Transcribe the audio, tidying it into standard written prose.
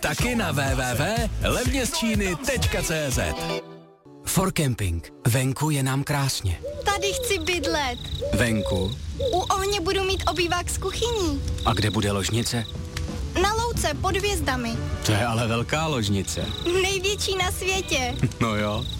Taky na www.levnězčíny.cz. For Camping. Venku je nám krásně. Tady chci bydlet. Venku? U ohně budu mít obývák s kuchyní. A kde bude ložnice? Na louce pod hvězdami. To je ale velká ložnice. Největší na světě. No jo.